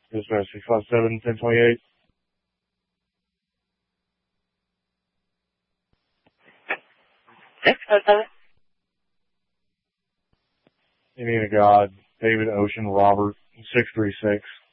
Dispatch 657-1028. Indiana God, David Ocean, Robert, 636.